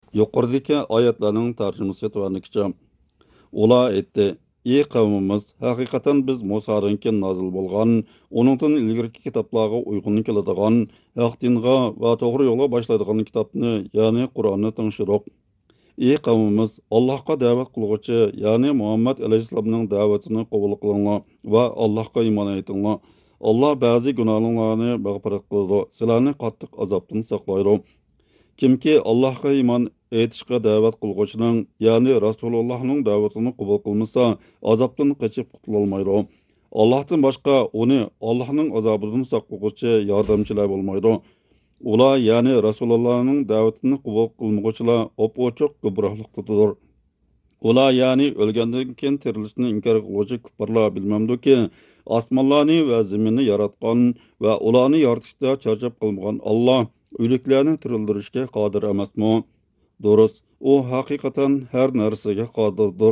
Yuqoridagi oyatlarning tarjimasi tuvanligicha. Ular aytdi: "Ey qavmimiz, haqiqatan biz Musodan nozil bo'lgan, uningdan ilgirki kitoblarga uyg'un keladigan, haq dinga va to'g'ri yo'lga boshlaydigan kitobni, ya'ni Qur'onni tingshiriq. Ey qavmimiz, Allohga da'vat qilguvchi, ya'ni Muhammad alayhissalomning da'vatini qabul qilinglar va Allohga iymon etinglar. Alloh ba'zi gunohlarni mag'firat qiladi, sizlarni qattiq azobdan saqlaydi. Kimki Allohga iymon etishga da'vat qilguvchining, ya'ni Rasulullohning da'vatini qabul qilmasa, azobdan qochib qutulolmaydi. Allohdan boshqa uni Allohning azobidan saqlovchi yordamchilar bo'lmaydi. Ular, ya'ni Rasulullohning da'vatini qabul qilmaguvchilar op-ochiq gumrohlikdadir. Ular, ya'ni o'lgandan keyin tirilishni inkor qiluvchi kuffarlar bilmamdiki, osmonlarni va zaminni yaratgan va ularni yaratishda charchab qolmagan Alloh o'liklarni tirildirishga qodir emasmi? Durust, u haqiqatan har narsaga qodirdir.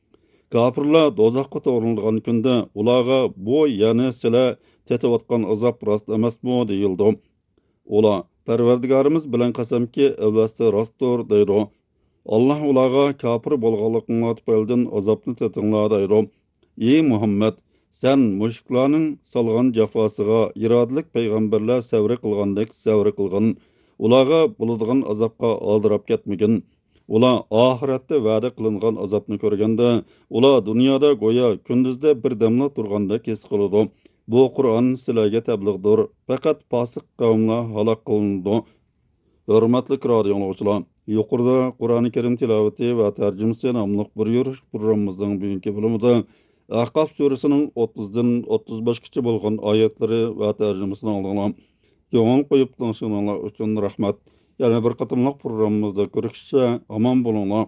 Kafirlar do'zaxga to'g'rilgan kunda ularga bu, ya'ni sizlar tetayotgan azob rost emasmi deyildi. Ular, Parvardigorimiz bilan qasamki, avvasti rostdir deydi. Allah ularga kafir bo'lganligini tufaylidan azobni tetinglar deydi. Ey Muhammad, sen mushriklarning salgan jafosiga irodalik payg'ambarlar savri qilgandek savri qilgan. Ularga bo'ladigan azobga oldirab ketmagin. Ular oxiratda va'da qilingan azobni ko'rganda, ular dunyoda go'yo kunduzda bir damla turganda his qiladi. Bu Qur'on sizlarga tabliğdir. Faqat fosiq qavmlar halok qilindi. Hurmatli radio dinləyicilər, yuqorida Qur'oni Karim tilovati va tarjimasi nomli bir yurish programmamizning bugungi bo'limida Ahqaf surasining 30dan 35gacha bo'lgan oyatlari va tarjimasini oldilar. Yo'g'on qo'yib tanishinglar uchun rahmat. Yana bir qatimliq programmamizda ko'rishishcha omon bo'linglar.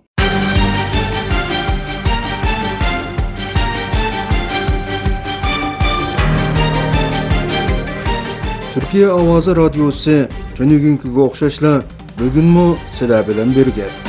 Türkiye Ovozi Radiosi tünügünküge o'xshashla bugunmi sizlar bilan birga.